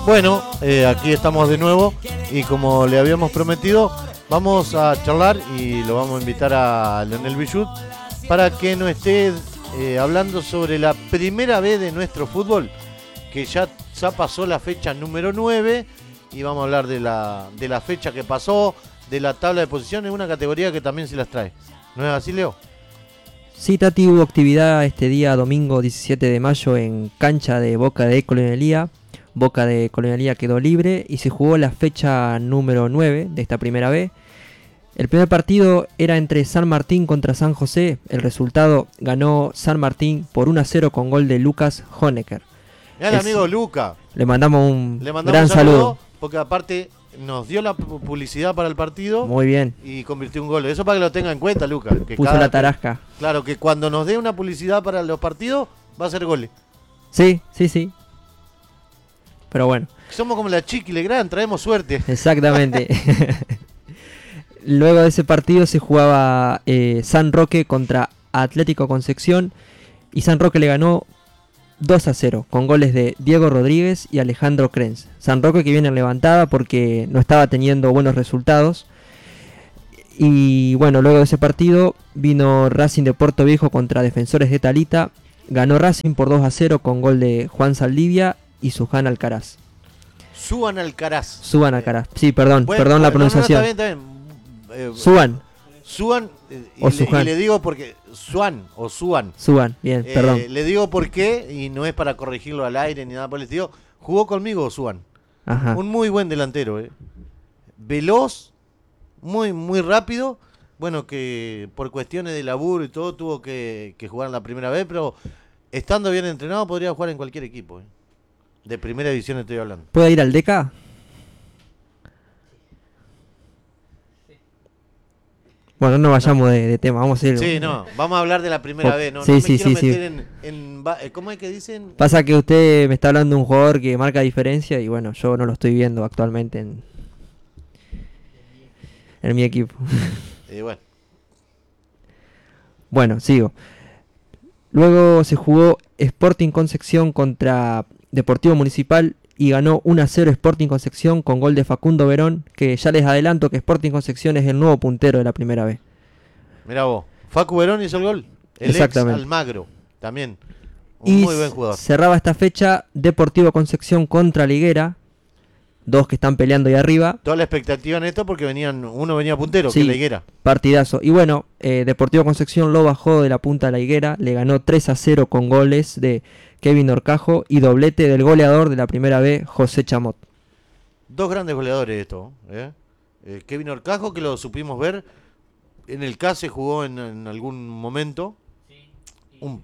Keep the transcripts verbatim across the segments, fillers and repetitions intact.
Bueno, eh, aquí estamos de nuevo y como le habíamos prometido, vamos a charlar y lo vamos a invitar a Leonel Villut para que nos esté eh, hablando sobre la primera vez de nuestro fútbol, que ya, ya pasó la fecha número nueve y vamos a hablar de la, de la fecha que pasó, de la tabla de posiciones, una categoría que también se las trae. ¿No es así, Leo? Sí, Tati, hubo actividad este día domingo diecisiete de mayo en cancha de Boca de Colonialía. Boca de Colonialía quedó libre y se jugó la fecha número nueve de esta primera vez. El primer partido era entre San Martín contra San José. El resultado ganó San Martín por uno a cero con gol de Lucas Honecker. Mirá el amigo Luca. Le mandamos un Le mandamos gran un saludo, saludo. Porque aparte nos dio la publicidad para el partido. Muy bien. Y convirtió un gol. Eso para que lo tenga en cuenta, Luca. Que Puso cada, la tarasca. Claro, que cuando nos dé una publicidad para los partidos, va a ser goles. Sí, sí, sí. Pero bueno. Somos como la Chiqui Legrand, traemos suerte. Exactamente. Luego de ese partido se jugaba eh, San Roque contra Atlético Concepción y San Roque le ganó dos a cero con goles de Diego Rodríguez y Alejandro Krenz. San Roque que viene levantada porque no estaba teniendo buenos resultados. Y bueno, luego de ese partido vino Racing de Puerto Viejo contra Defensores de Talita. Ganó Racing por dos a cero con gol de Juan Saldivia y Sujan Alcaraz. Suban Alcaraz. Suban Alcaraz. Sí, perdón, Bueno, perdón la no, no, no, pronunciación. está bien, está bien. Eh, Suban. Suban. eh, y, O le, Sujan. y le digo porque. Suan o Suan. Suban, bien, Eh, perdón. Le digo por qué, y no es para corregirlo al aire ni nada por el estilo. Jugó conmigo Suan. Ajá. Un muy buen delantero, eh. Veloz, muy, muy rápido. Bueno, que por cuestiones de laburo y todo tuvo que, que jugar en la primera vez, pero estando bien entrenado podría jugar en cualquier equipo. Eh. De primera división estoy hablando. ¿Puede ir al Deca? Bueno, no vayamos de, de tema, vamos a ir. Sí, no, vamos a hablar de la primera Oh, vez. No, sí, no me sí, quiero sí, meter sí. en, en va- ¿Cómo es que dicen? Pasa que usted me está hablando de un jugador que marca diferencia y bueno, yo no lo estoy viendo actualmente en, en mi equipo. Eh, bueno, Bueno, sigo. Luego se jugó Sporting Concepción contra Deportivo Municipal y ganó uno a cero Sporting Concepción con gol de Facundo Verón, que ya les adelanto que Sporting Concepción es el nuevo puntero de la primera vez. mirá vos. Facu Verón hizo el gol. El ex Exactamente. Almagro, también. Un Y muy buen jugador. cerraba esta fecha Deportivo Concepción contra Liguera, dos que están peleando ahí arriba. Toda la expectativa en esto porque venían, uno venía puntero, Sí. que es la Higuera. Partidazo. Y bueno, eh, Deportivo Concepción lo bajó de la punta de la higuera, le ganó tres a cero con goles de Kevin Orcajo y doblete del goleador de la primera vez, José Chamot. Dos grandes goleadores esto. ¿eh? Eh, Kevin Orcajo, que lo supimos ver. En el C A S E jugó en, en algún momento. Un,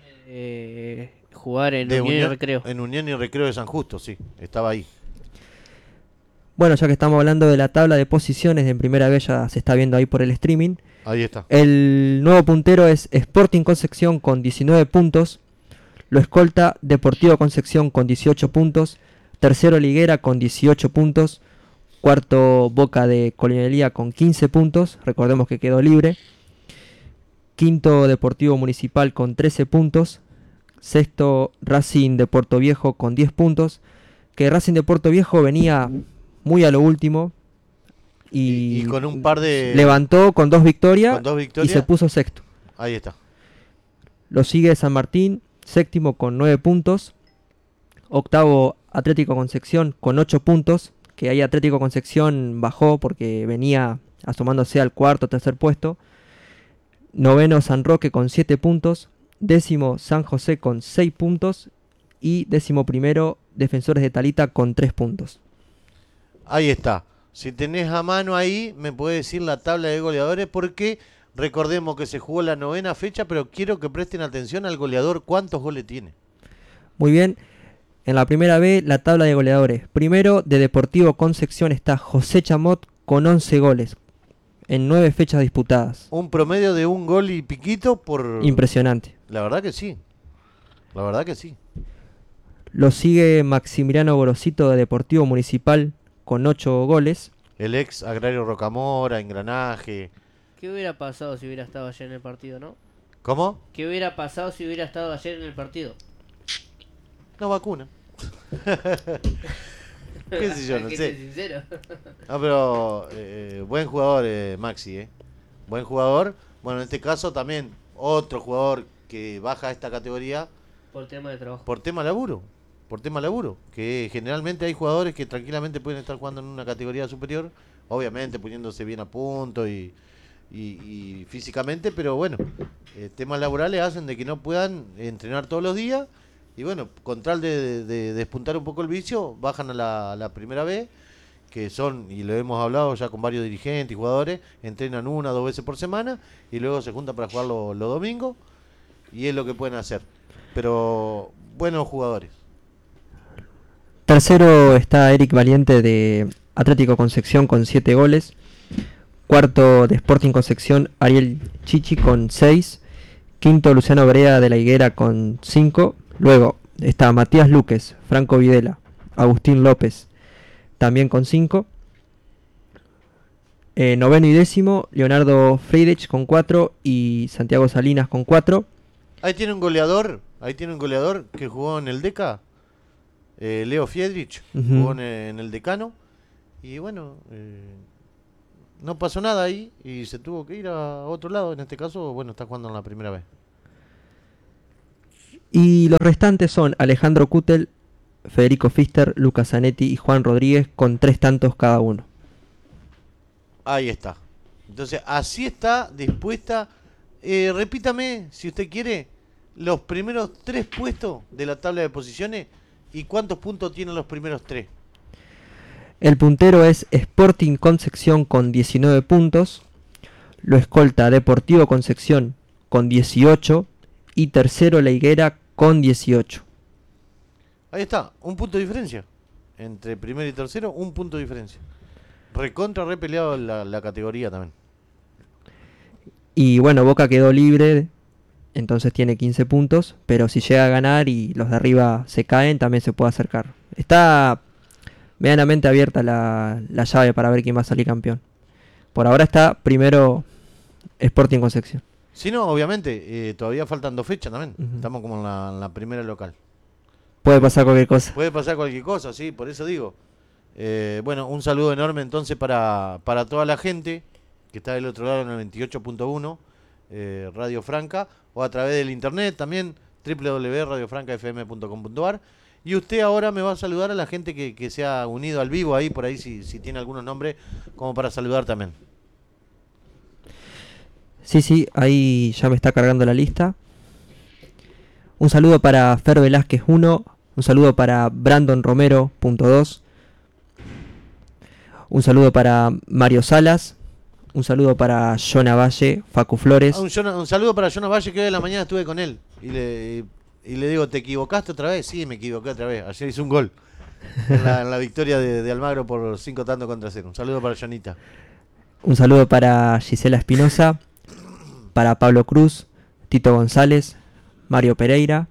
Eh, jugar en de Unión y Recreo. En Unión y Recreo de San Justo, sí. Estaba ahí. Bueno, ya que estamos hablando de la tabla de posiciones, en primera vez ya se está viendo ahí por el streaming. Ahí está. El nuevo puntero es Sporting Concepción con diecinueve puntos. Lo escolta Deportivo Concepción con dieciocho puntos. Tercero Liguera con dieciocho puntos. Cuarto Boca de Colonialía con quince puntos. Recordemos que quedó libre. Quinto Deportivo Municipal con trece puntos. Sexto Racing de Puerto Viejo con diez puntos. Que Racing de Puerto Viejo venía muy a lo último. Y, Y, y con un par de... levantó con dos victorias con dos y victorias. se puso sexto. Ahí está. Lo sigue San Martín, séptimo con nueve puntos. Octavo Atlético Concepción con ocho puntos. Que ahí Atlético Concepción bajó porque venía asomándose al cuarto o tercer puesto. Noveno San Roque con siete puntos. Décimo San José con seis puntos. Y décimo primero Defensores de Talita con tres puntos. Ahí está. Si tenés a mano ahí, me puede decir la tabla de goleadores porque recordemos que se jugó la novena fecha, pero quiero que presten atención al goleador, cuántos goles tiene. Muy bien. En la primera B, la tabla de goleadores. Primero, de Deportivo Concepción está José Chamot con once goles en nueve fechas disputadas. Un promedio de un gol y piquito por... Impresionante. La verdad que sí. La verdad que sí. Lo sigue Maximiliano Gorosito de Deportivo Municipal con ocho goles. El ex Agrario Rocamora, Engranaje. ¿Qué hubiera pasado si hubiera estado ayer en el partido, no? ¿Cómo? ¿Qué hubiera pasado si hubiera estado ayer en el partido? No vacuna. qué sé yo, no Hay que sé. ser sincero. No, pero eh, buen jugador eh, Maxi, ¿eh? Buen jugador. Bueno, en este caso también otro jugador que baja a esta categoría Por tema de trabajo. por tema laburo. Por tema laburo. Que generalmente hay jugadores que tranquilamente pueden estar jugando en una categoría superior, obviamente poniéndose bien a punto y, y, y físicamente, pero bueno, eh, temas laborales hacen de que no puedan entrenar todos los días. Y bueno, con tal de, de- de despuntar un poco el vicio, bajan a la, a la primera vez, que son, y lo hemos hablado ya con varios dirigentes y jugadores, entrenan una o dos veces por semana y luego se juntan para jugar lo- los domingos, y es lo que pueden hacer. Pero buenos jugadores. Tercero está Eric Valiente de Atlético Concepción con siete goles. Cuarto de Sporting Concepción, Ariel Chichi con seis. Quinto, Luciano Brea de la Higuera con cinco. Luego está Matías Luques, Franco Videla, Agustín López también con cinco. Eh, noveno y décimo, Leonardo Friedrich con cuatro y Santiago Salinas con cuatro. Ahí tiene un goleador, ahí tiene un goleador que jugó en el Deca, eh, Leo Fiedrich, Ujú. jugó en, en el Decano, y bueno, eh, no pasó nada ahí y se tuvo que ir a otro lado. En este caso, bueno, está jugando en la primera vez. Y los restantes son Alejandro Cutel, Federico Fister, Lucas Zanetti y Juan Rodríguez con tres tantos cada uno. Ahí está. Entonces, así está dispuesta. Eh, repítame, si usted quiere, los primeros tres puestos de la tabla de posiciones y cuántos puntos tienen los primeros tres. El puntero es Sporting Concepción con diecinueve puntos. Lo escolta Deportivo Concepción con dieciocho. Y tercero La Higuera con dieciocho. Ahí está, un punto de diferencia. Entre primero y tercero, un punto de diferencia. Recontra, re peleado la, la categoría también. Y bueno, Boca quedó libre, entonces tiene quince puntos. Pero si llega a ganar y los de arriba se caen, también se puede acercar. Está medianamente abierta la, la llave para ver quién va a salir campeón. Por ahora está primero Sporting Concepción. Si no, obviamente, eh, todavía faltan dos fechas también. Ujú. Estamos como en la, en la primera local. Puede pasar cualquier cosa. Puede pasar cualquier cosa, sí, por eso digo. Eh, bueno, un saludo enorme entonces para, para toda la gente que está del otro lado en el veintiocho punto uno, eh, Radio Franca, o a través del internet también, doble u doble u doble u punto radio franca f m punto com punto a r. Y usted ahora me va a saludar a la gente que, que se ha unido al vivo ahí, por ahí si, si tiene algunos nombres, como para saludar también. Sí, sí, ahí ya me está cargando la lista. Un saludo para Fer Velázquez uno. Un saludo para Brandon Romero punto dos. Un saludo para Mario Salas. Un saludo para Jonah Valle, Facu Flores. Ah, un, Jonah- un saludo para Jonas Valle, que hoy de la mañana estuve con él. Y le, y le digo, ¿te equivocaste otra vez? Sí, me equivoqué otra vez. Ayer hice un gol en la, en la victoria de, de Almagro por cinco tantos contra cero. Un saludo para Jonita. Un saludo para Gisela Espinosa. Para Pablo Cruz, Tito González, Mario Pereira,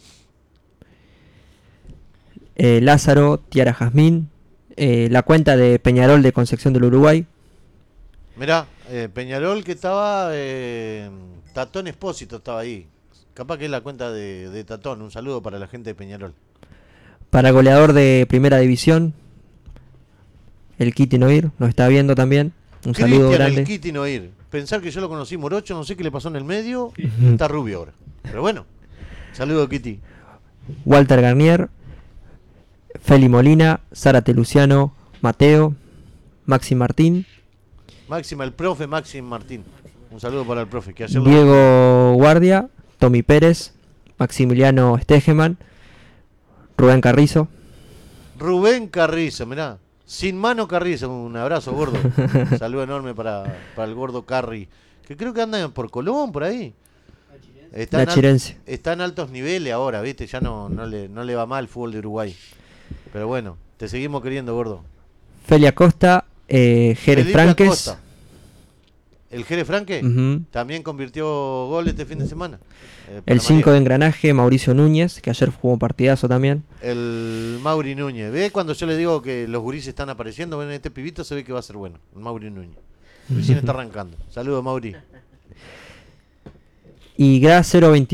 eh, Lázaro, Tiara Jazmín, eh, la cuenta de Peñarol de Concepción del Uruguay. Mirá, eh, Peñarol que estaba, eh, Tatón Espósito estaba ahí. Capaz que es la cuenta de, de Tatón. Un saludo para la gente de Peñarol. Para goleador de Primera División, el Kitty Noir, nos está viendo también. Un saludo Cristian grande. el Kitty Noir. Pensar que yo lo conocí morocho, no sé qué le pasó en el medio. Está rubio ahora. Pero bueno, saludo Kitty. Walter Garnier, Feli Molina, Zárate Luciano, Mateo, Maxi Martín, Máxima, el profe Maxim Martín. Un saludo para el profe. Que ayer lo- Diego Guardia, Tommy Pérez, Maximiliano Stegeman, Rubén Carrizo. Rubén Carrizo, mirá. Sin mano Carrizo, un abrazo gordo. Saludo enorme para, para el gordo Carri. Que creo que anda por Colón, por ahí. Está La en, al- Chirense. está en altos niveles ahora, ¿viste? Ya no, no, le, no le va mal el fútbol de Uruguay. Pero bueno, te seguimos queriendo, gordo. Felia Costa, eh, Jerez Felipe Franques. Acosta. ¿El Jerez Franque? Ujú. También convirtió gol este fin de semana. eh, para El cinco María. de engranaje, Mauricio Núñez, que ayer jugó un partidazo también. El Mauri Núñez. ¿Ve cuando yo le digo que los gurises están apareciendo? Bueno, este pibito se ve que va a ser bueno. El Mauri Núñez. Recién está arrancando. Saludos, Mauri. Y Gra cero veintiuno,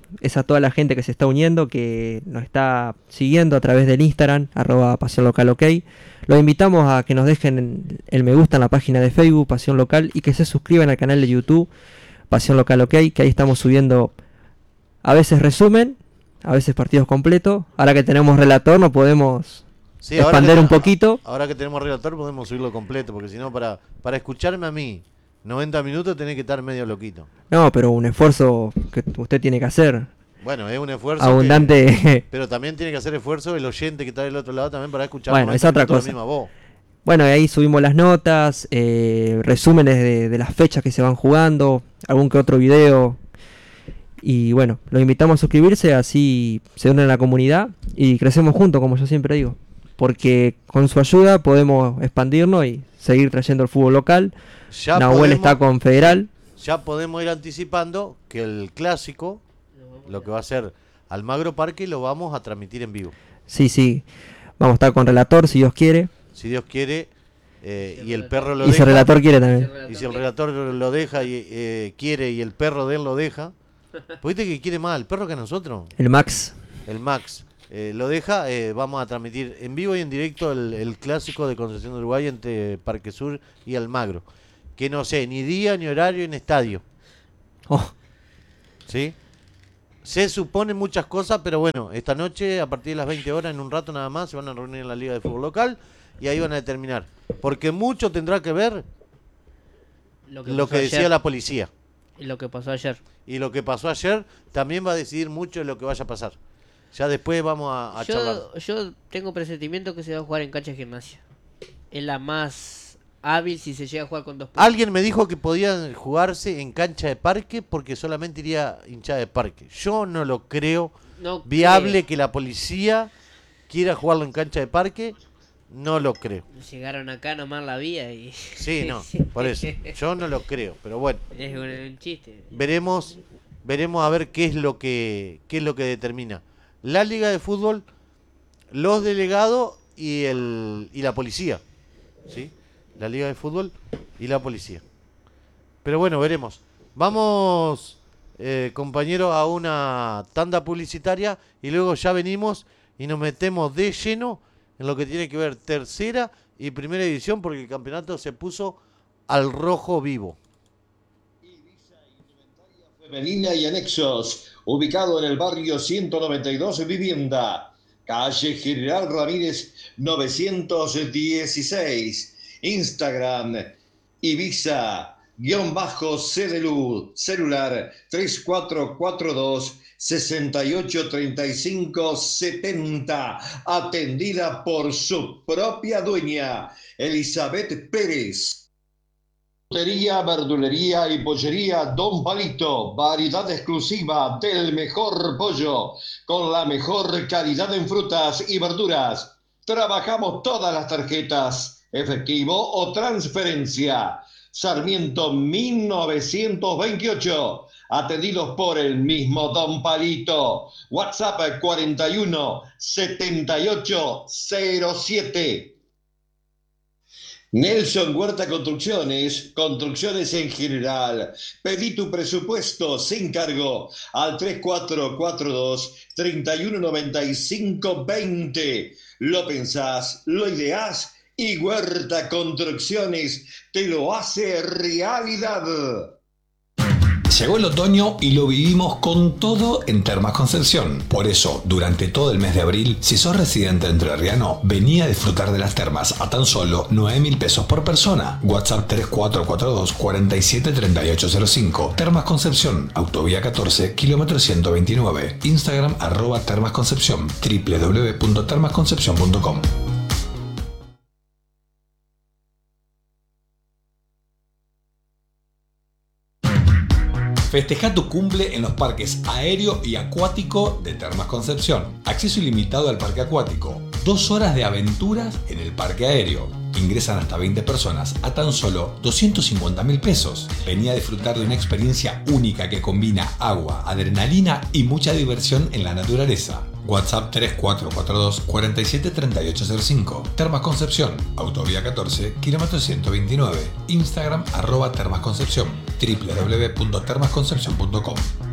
es a toda la gente que se está uniendo, que nos está siguiendo a través del Instagram, arroba Pasión Local OK. Los invitamos a que nos dejen el me gusta en la página de Facebook, Pasión Local, y que se suscriban al canal de YouTube, Pasión Local OK, que ahí estamos subiendo a veces resumen, a veces partidos completos. Ahora que tenemos relator no podemos Sí, ahora expander que- un poquito. Ahora que tenemos relator podemos subirlo completo, porque si no, para, para escucharme a mí noventa minutos tenés que estar medio loquito. No, pero un esfuerzo que usted tiene que hacer, Bueno, es un esfuerzo. que- abundante. pero también tiene que hacer esfuerzo el oyente que está del otro lado también para escuchar Bueno, es otra cosa. la misma voz. Bueno, y ahí subimos las notas, eh, resúmenes de, de las fechas que se van jugando, algún que otro video. Y bueno, los invitamos a suscribirse, así se unen a la comunidad y crecemos juntos, como yo siempre digo. Porque con su ayuda podemos expandirnos y seguir trayendo el fútbol local. Ya Nahuel podemos, está con Federal. ya podemos ir anticipando que el clásico, lo que va a ser Almagro Parque, lo vamos a transmitir en vivo. Sí, sí, vamos a estar con relator si Dios quiere. Si Dios quiere, eh, y el perro lo Y si deja. el relator quiere también. Y si el relator lo deja y eh, quiere y el perro de él lo deja. ¿Viste que quiere más el perro que nosotros? El Max. El Max. Eh, lo deja, eh, vamos a transmitir en vivo y en directo el, el clásico de Concepción de Uruguay entre Parque Sur y Almagro. Que no sé, ni día ni horario en estadio. Oh, ¿Sí? Se suponen muchas cosas, pero bueno, esta noche a partir de las veinte horas, en un rato nada más, se van a reunir en la Liga de Fútbol Local y ahí van a determinar. Porque mucho tendrá que ver Lo que, lo pasó que decía ayer, la policía. y lo que pasó ayer. Y lo que pasó ayer también va a decidir mucho de lo que vaya a pasar. Ya después vamos a, a charlar. Yo, yo tengo presentimiento que se va a jugar en cancha de gimnasia. Es la más hábil si se llega a jugar con dos puntos. Alguien me dijo que podían jugarse en cancha de parque porque solamente iría hinchada de parque. Yo no lo creo No viable creo. que la policía quiera jugarlo en cancha de parque. No lo creo. Llegaron acá nomás la vía y... Sí, no, por eso. Yo no lo creo, pero bueno, Es un, un chiste. veremos veremos a ver qué es lo que qué es lo que determina la Liga de Fútbol, los delegados y el y la policía. ¿Sí? La Liga de Fútbol y la policía. Pero bueno, veremos. Vamos, eh, compañero, a una tanda publicitaria y luego ya venimos y nos metemos de lleno en lo que tiene que ver tercera y primera división, porque el campeonato se puso al rojo vivo. Femenina y anexos, ubicado en el barrio ciento noventa y dos Vivienda, calle General Ramírez novecientos dieciséis, Instagram, Ibiza, guión bajo C D L U, celular tres cuatro cuatro dos, seis ocho tres cinco siete cero, atendida por su propia dueña, Elizabeth Pérez. Frutería, verdulería y pollería Don Palito, variedad exclusiva del mejor pollo, con la mejor calidad en frutas y verduras. Trabajamos todas las tarjetas, efectivo o transferencia. Sarmiento mil novecientos veintiocho, atendidos por el mismo Don Palito. WhatsApp cuarenta y uno, setenta y ocho, cero siete. Nelson Huerta Construcciones, construcciones en general. Pedí tu presupuesto sin cargo al tres cuatro cuatro dos, tres uno nueve cinco dos cero. Lo pensás, lo ideás y Huerta Construcciones te lo hace realidad. Llegó el otoño y lo vivimos con todo en Termas Concepción. Por eso, durante todo el mes de abril, si sos residente entrerriano, vení a disfrutar de las termas a tan solo nueve mil pesos por persona. WhatsApp tres cuatro cuatro dos, cuatro siete tres ocho cero cinco. Termas Concepción, Autovía catorce, kilómetro ciento veintinueve. Instagram arroba Termas Concepción, w w w punto termas concepción punto com. Festeja tu cumple en los parques aéreo y acuático de Termas Concepción. Acceso ilimitado al parque acuático. Dos horas de aventuras en el parque aéreo. Ingresan hasta veinte personas a tan solo doscientos cincuenta mil pesos. Vení a disfrutar de una experiencia única que combina agua, adrenalina y mucha diversión en la naturaleza. WhatsApp tres cuatro cuatro dos, cuatro siete tres ocho cero cinco. Termas Concepción, Autovía catorce, kilómetro ciento veintinueve. Instagram arroba Termas Concepción, w w w punto termas concepción punto com.